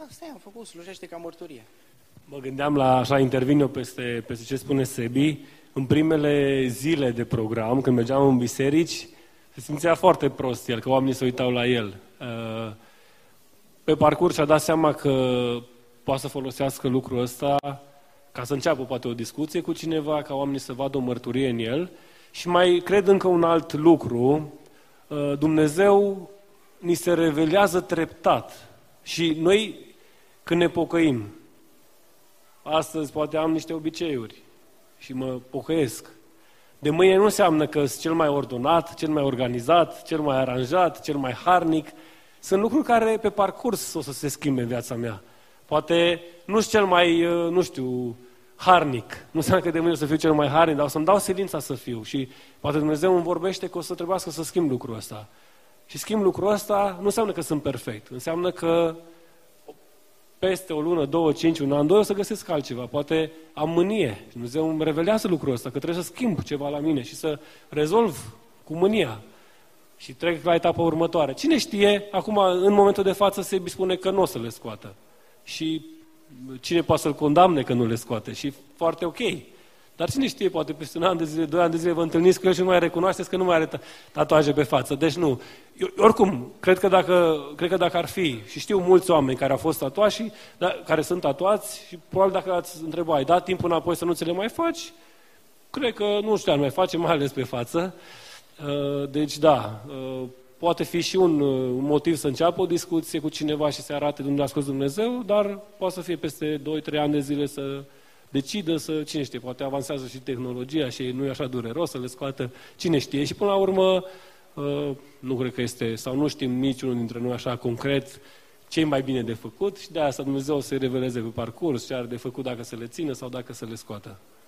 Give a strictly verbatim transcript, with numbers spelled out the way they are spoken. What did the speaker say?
asta am făcut, slujește ca mărturie. Mă gândeam la, așa intervin eu peste, peste ce spune Sebi, în primele zile de program, când mergeam în biserici, se simțea foarte prost el, că oamenii se uitau la el. Pe parcurs și-a dat seama că poate să folosească lucrul ăsta ca să înceapă poate o discuție cu cineva, ca oamenii să vadă o mărturie în el. Și mai cred încă un alt lucru, Dumnezeu ni se revelează treptat. Și noi, când ne pocăim, astăzi poate am niște obiceiuri și mă pocăiesc. De mâine nu înseamnă că sunt cel mai ordonat, cel mai organizat, cel mai aranjat, cel mai harnic. Sunt lucruri care pe parcurs o să se schimbe în viața mea. Poate nu sunt cel mai, nu știu, harnic. Nu înseamnă că de mâine o să fiu cel mai harnic, dar o să-mi dau silința să fiu. Și poate Dumnezeu îmi vorbește că o să trebuiască să schimb lucrul ăsta. Și schimb lucrul ăsta nu înseamnă că sunt perfect. Înseamnă că peste o lună, două, cinci, un an, doi, o să găsesc altceva. Poate am mânie. Dumnezeu îmi revelează lucrul ăsta, că trebuie să schimb ceva la mine și să rezolv cu mânia. Și trec la etapa următoare. Cine știe, acum, în momentul de față, se spune că nu o să le scoată. Și cine poate să-l condamne că nu le scoate? Și foarte ok. Dar cine știe, poate peste un an de zile, doi ani de zile vă întâlniți cu el și nu mai recunoașteți că nu mai are tatuaje pe față. Deci nu. Eu, oricum, cred că, dacă, cred că dacă ar fi, și știu mulți oameni care au fost tatuați și da, care sunt tatuați și probabil dacă ați întrebat, ai dat timp înapoi să nu ți le mai faci? Cred că nu știu, mai face, mai ales pe față. Deci da, poate fi și un, un motiv să înceapă o discuție cu cineva și să arate unde a scos Dumnezeu, dar poate să fie peste doi trei ani de zile să decidă să, cine știe, poate avansează și tehnologia și nu e așa dureros să le scoată, cine știe. Și până la urmă, nu cred că este, sau nu știm niciunul dintre noi așa concret ce e mai bine de făcut și de asta Dumnezeu se reveleze pe parcurs ce are de făcut dacă să le țină sau dacă să le scoată.